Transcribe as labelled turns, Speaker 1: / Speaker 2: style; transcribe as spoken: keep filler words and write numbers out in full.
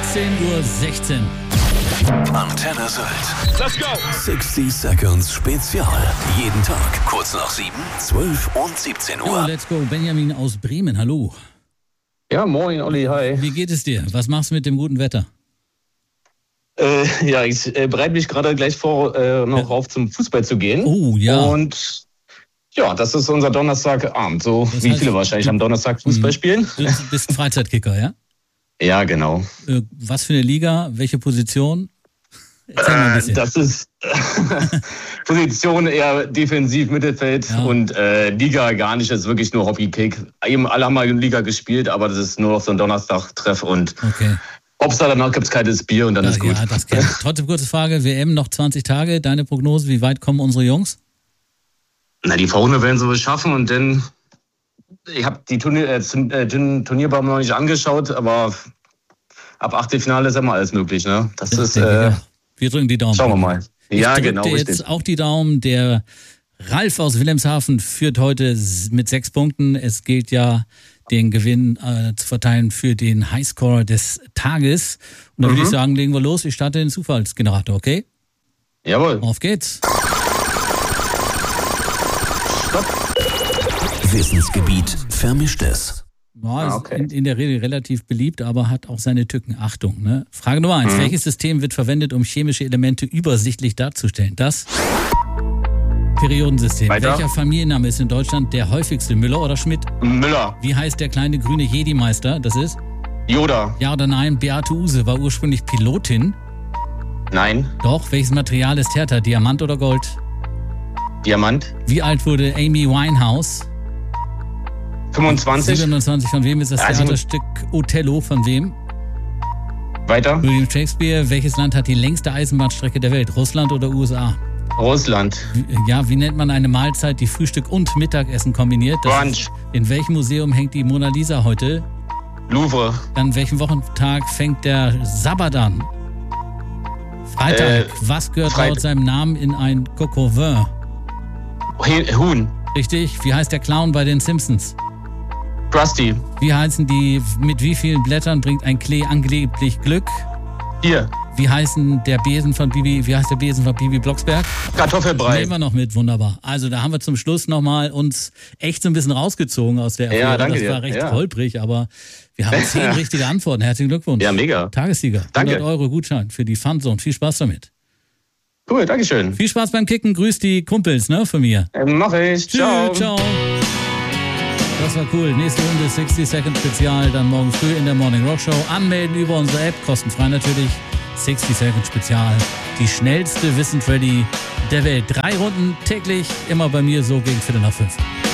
Speaker 1: zehn Uhr sechzehn.
Speaker 2: Antenne Sylt. Let's go. sechzig Seconds Spezial. Jeden Tag kurz nach sieben, zwölf und siebzehn Uhr.
Speaker 1: Jo, let's go. Benjamin aus Bremen, hallo.
Speaker 3: Ja, moin, Olli, hi.
Speaker 1: Wie geht es dir? Was machst du mit dem guten Wetter?
Speaker 3: Äh, ja, ich äh, bereite mich gerade gleich vor, äh, noch ja. auf zum Fußball zu gehen.
Speaker 1: Oh, ja.
Speaker 3: Und ja, das ist unser Donnerstagabend. So das wie heißt, viele wahrscheinlich du, am Donnerstag Fußball spielen.
Speaker 1: Du bist Freizeitkicker, ja?
Speaker 3: Ja, genau.
Speaker 1: Äh, was für eine Liga? Welche Position? Erzähl mal ein bisschen.
Speaker 3: Äh, das ist Position eher defensiv, Mittelfeld ja. und äh, Liga gar nicht. Das ist wirklich nur Hobbykick. Eben alle haben mal in Liga gespielt, aber das ist nur noch so ein Donnerstag-Treff und
Speaker 1: okay.
Speaker 3: Ob's da danach gibt's kaltes Bier und dann
Speaker 1: ja,
Speaker 3: ist gut.
Speaker 1: Ja, das kenn ich. Trotzdem kurze Frage, W M noch zwanzig Tage. Deine Prognose, wie weit kommen unsere Jungs?
Speaker 3: Na, die Vorrunde werden sie wohl schaffen und dann, ich habe die Turnier, äh, Turnierbaum noch nicht angeschaut, aber ab Achtelfinale ist immer alles möglich, ne? Das, das ist, äh,
Speaker 1: wir drücken die Daumen.
Speaker 3: Schauen wir mal.
Speaker 1: Ich
Speaker 3: ja,
Speaker 1: drücke
Speaker 3: genau.
Speaker 1: dir jetzt auch die Daumen. Der Ralf aus Wilhelmshaven führt heute mit sechs Punkten. Es gilt ja, den Gewinn äh, zu verteilen für den Highscorer des Tages. Und da mhm. würde ich sagen, legen wir los. Ich starte den Zufallsgenerator, okay?
Speaker 3: Jawohl.
Speaker 1: Auf geht's.
Speaker 2: Stopp. Wissensgebiet Vermischtes.
Speaker 1: Ja, ah, okay. Ist in, in der Regel relativ beliebt, aber hat auch seine Tücken. Achtung, ne? Frage Nummer eins. Mhm. Welches System wird verwendet, um chemische Elemente übersichtlich darzustellen? Das Periodensystem.
Speaker 3: Weiter.
Speaker 1: Welcher Familienname ist in Deutschland der häufigste? Müller oder Schmidt?
Speaker 3: Müller.
Speaker 1: Wie heißt der kleine grüne Jedi-Meister? Das ist?
Speaker 3: Yoda.
Speaker 1: Ja oder nein? Beate Uhse war ursprünglich Pilotin.
Speaker 3: Nein.
Speaker 1: Doch. Welches Material ist härter? Diamant oder Gold?
Speaker 3: Diamant.
Speaker 1: Wie alt wurde Amy Winehouse?
Speaker 3: fünfundzwanzig.
Speaker 1: siebenundzwanzig. Von wem ist das
Speaker 3: also
Speaker 1: Theaterstück Othello? Von wem?
Speaker 3: Weiter.
Speaker 1: William Shakespeare. Welches Land hat die längste Eisenbahnstrecke der Welt? Russland oder U S A?
Speaker 3: Russland.
Speaker 1: Ja, wie nennt man eine Mahlzeit, die Frühstück und Mittagessen kombiniert? Das
Speaker 3: Brunch.
Speaker 1: Ist, in welchem Museum hängt die Mona Lisa heute?
Speaker 3: Louvre.
Speaker 1: An welchem Wochentag fängt der Sabbat an? Freitag.
Speaker 3: Äh,
Speaker 1: Was gehört
Speaker 3: Freit-
Speaker 1: laut seinem Namen in ein Coq au vin?
Speaker 3: Huhn.
Speaker 1: Richtig. Wie heißt der Clown bei den Simpsons?
Speaker 3: Krusty.
Speaker 1: Wie heißen die, mit wie vielen Blättern bringt ein Klee angeblich Glück?
Speaker 3: Hier.
Speaker 1: Wie heißen der Besen von Bibi, wie heißt der Besen von Bibi Blocksberg?
Speaker 3: Kartoffelbrei.
Speaker 1: Nehmen wir noch mit, wunderbar. Also da haben wir zum Schluss nochmal uns echt so ein bisschen rausgezogen aus der Affäre.
Speaker 3: Ja, danke
Speaker 1: das war
Speaker 3: dir.
Speaker 1: recht
Speaker 3: Ja.
Speaker 1: holprig, aber wir haben zehn richtige Antworten. Herzlichen Glückwunsch.
Speaker 3: Ja, mega.
Speaker 1: Tagessieger.
Speaker 3: Danke.
Speaker 1: hundert Euro Gutschein für die Funzone. Viel Spaß damit.
Speaker 3: Cool, dankeschön.
Speaker 1: Viel Spaß beim Kicken. Grüß die Kumpels, ne, von mir.
Speaker 3: Ähm, mach ich.
Speaker 1: Tschüss,
Speaker 3: Ciao.
Speaker 1: ciao. Das war cool. Nächste Runde sechzig Second Spezial, dann morgen früh in der Morning Rock Show. Anmelden über unsere App, kostenfrei natürlich. sechzig Second Spezial, die schnellste Wissensready der Welt. Drei Runden täglich, immer bei mir so gegen Viertel nach fünf.